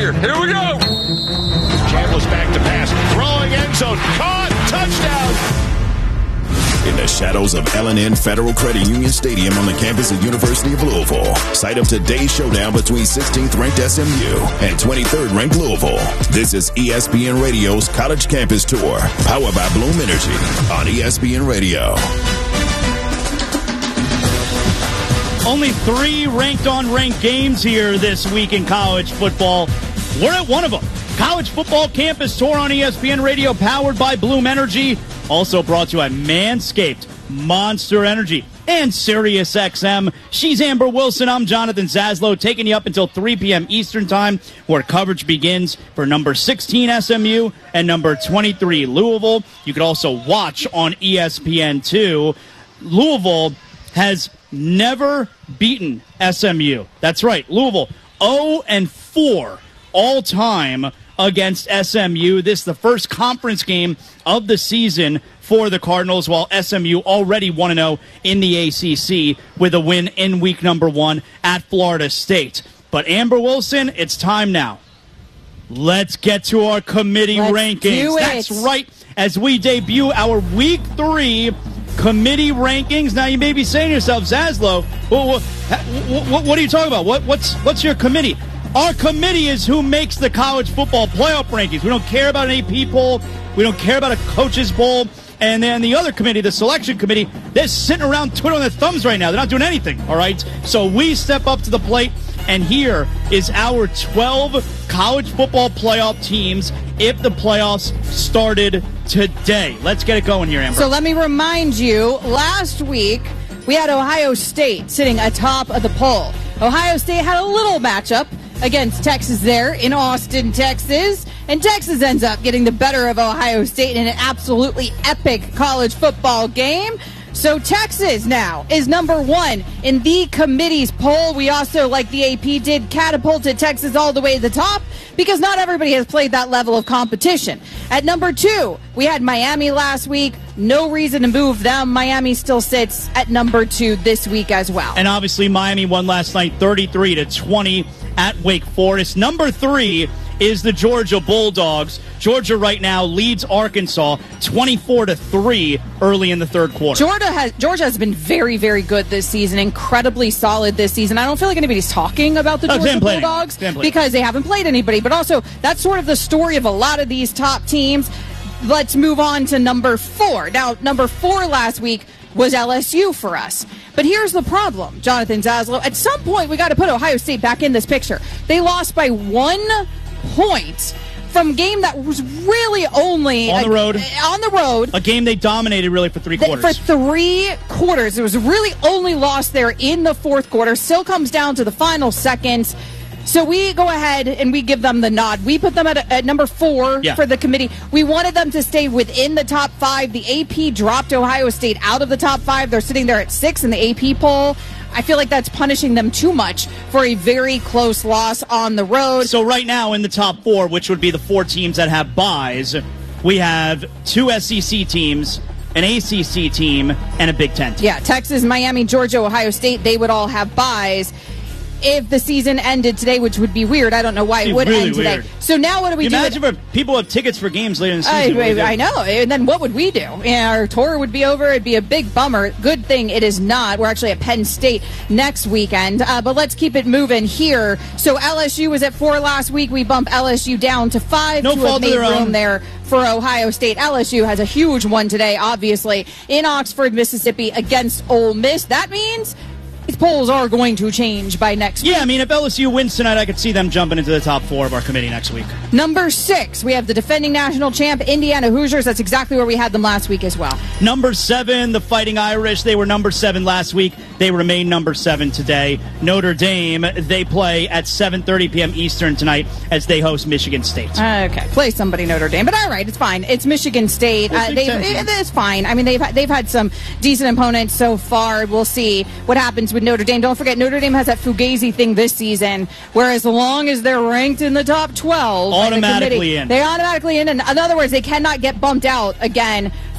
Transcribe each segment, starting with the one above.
here. Here we go. Chambliss back to pass. Throwing end zone. Caught. Touchdown. In the shadows of L&N Federal Credit Union Stadium on the campus of University of Louisville, site of today's showdown between 16th-ranked SMU and 23rd-ranked Louisville. This is ESPN Radio's College Campus Tour, powered by Bloom Energy on ESPN Radio. Only 3 ranked-on-ranked games here this week in college football. We're at one of them. College Football Campus Tour on ESPN Radio, powered by Bloom Energy. Also brought to you by Manscaped, Monster Energy, and SiriusXM. She's Amber Wilson. I'm Jonathan Zaslow, taking you up until 3 p.m. Eastern Time, where coverage begins for number 16 SMU and number 23 Louisville. You can also watch on ESPN2. Louisville has never beaten SMU. That's right. Louisville 0-4 all-time against SMU. This is the first conference game of the season for the Cardinals, while SMU already 1-0 in the ACC with a win in week number 1 at Florida State. But Amber Wilson, it's time now. Let's get to our committee rankings. That's right. As we debut our week 3 committee rankings. Now you may be saying to yourself, Zaslow, what are you talking about? What's your committee? Our committee is who makes the college football playoff rankings. We don't care about an AP poll. We don't care about a coaches poll. And then the other committee, the selection committee, they're sitting around twiddling their thumbs right now. They're not doing anything, all right? So we step up to the plate, and here is our 12 college football playoff teams if the playoffs started today. Let's get it going here, Amber. So let me remind you, last week we had Ohio State sitting atop of the poll. Ohio State had a little matchup against Texas there in Austin, Texas. And Texas ends up getting the better of Ohio State in an absolutely epic college football game. So Texas now is number 1 in the committee's poll. We also, like the AP did, catapulted Texas all the way to the top because not everybody has played that level of competition. At number 2, we had Miami last week. No reason to move them. Miami still sits at number 2 this week as well. And obviously Miami won last night 33-20 at Wake Forest. Number 3 is the Georgia Bulldogs. Georgia right now leads Arkansas 24-3 early in the third quarter. Georgia has been very, very good this season, incredibly solid this season. I don't feel like anybody's talking about the Georgia Bulldogs because they haven't played anybody, but also that's sort of the story of a lot of these top teams. Let's move on to number 4. Now, number 4 last week was LSU for us. But here's the problem, Jonathan Zaslow. At some point, we got to put Ohio State back in this picture. They lost by 1 point from a game that was really only on the road. A game they dominated really for 3 quarters. For 3 quarters. It was really only lost there in the fourth quarter. Still comes down to the final seconds. So we go ahead and we give them the nod. We put them at number 4 for the committee. We wanted them to stay within the top 5. The AP dropped Ohio State out of the top 5. They're sitting there at 6 in the AP poll. I feel like that's punishing them too much for a very close loss on the road. So right now in the top 4, which would be the 4 teams that have byes, we have 2 SEC teams, an ACC team, and a Big Ten team. Yeah, Texas, Miami, Georgia, Ohio State, they would all have byes. If the season ended today, which would be weird. I don't know why it would really end today. Weird. So now what do we do? Imagine if people have tickets for games later in the season. I know. And then what would we do? Our tour would be over. It'd be a big bummer. Good thing it is not. We're actually at Penn State next weekend. But let's keep it moving here. So LSU was at 4 last week. We bump LSU down to 5 no to fault have made of their room own. there for Ohio State. LSU has a huge one today, obviously, in Oxford, Mississippi against Ole Miss. That means these polls are going to change by next week. Yeah, I mean, if LSU wins tonight, I could see them jumping into the top 4 of our committee next week. Number 6, we have the defending national champ, Indiana Hoosiers. That's exactly where we had them last week as well. Number 7, the Fighting Irish. They were number 7 last week. They remain number 7 today. Notre Dame, they play at 7:30 p.m. Eastern tonight as they host Michigan State. Okay, play somebody Notre Dame. But all right, it's fine. It's Michigan State. It's fine. I mean, they've had some decent opponents so far. We'll see what happens with Notre Dame. Don't forget, Notre Dame has that Fugazi thing this season, where as long as they're ranked in the top 12, automatically in. They're automatically in. In other words, they cannot get bumped out again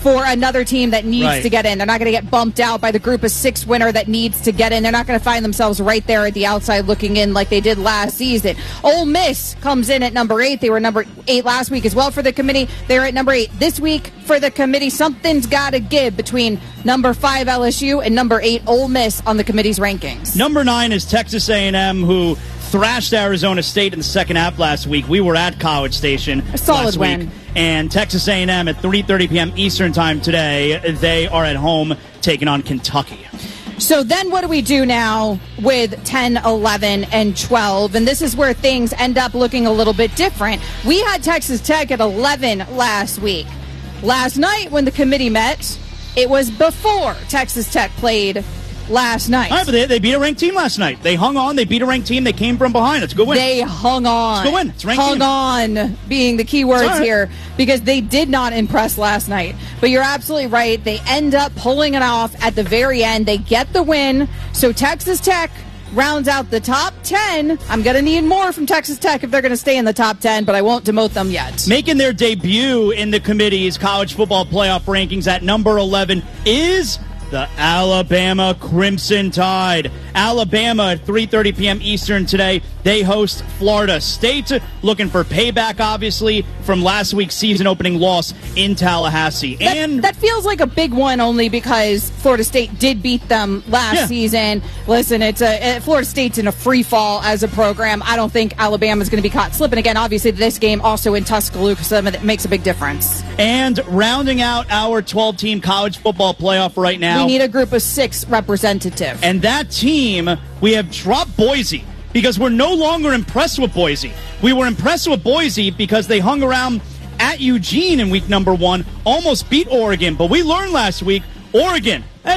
for another team that needs to get in. They're not going to get bumped out by the group of 6 winner that needs to get in. They're not going to find themselves right there at the outside looking in like they did last season. Ole Miss comes in at number 8. They were number 8 last week as well for the committee. They're at number 8 this week for the committee. Something's got to give between number 5 LSU and number 8 Ole Miss on the committee's rankings. Number 9 is Texas A&M, who thrashed Arizona State in the second half last week. We were at College Station a solid last win. week. And Texas A&M at 3:30 p.m. Eastern time today, they are at home taking on Kentucky. So then what do we do now with 10, 11, and 12? And this is where things end up looking a little bit different. We had Texas Tech at 11 last week. Last night when the committee met, it was before Texas Tech played last night. All right, but they beat a ranked team last night. They hung on. They beat a ranked team. They came from behind. It's a good win. They hung on. It's a good win. It's a ranked hung team. on being the key words here because they did not impress last night. But you're absolutely right. They end up pulling it off at the very end. They get the win. So Texas Tech rounds out the top 10. I'm going to need more from Texas Tech if they're going to stay in the top 10, but I won't demote them yet. Making their debut in the committee's college football playoff rankings at number 11 is the Alabama Crimson Tide. Alabama at 3:30 p.m. Eastern today. They host Florida State, looking for payback, obviously, from last week's season-opening loss in Tallahassee. That feels like a big one only because Florida State did beat them last season. Listen, Florida State's in a free fall as a program. I don't think Alabama's going to be caught slipping again. Obviously, this game also in Tuscaloosa that makes a big difference. And rounding out our 12-team college football playoff right now, we need a group of 6 representative. And that team, we have dropped Boise because we're no longer impressed with Boise. We were impressed with Boise because they hung around at Eugene in week number 1, almost beat Oregon. But we learned last week, Oregon,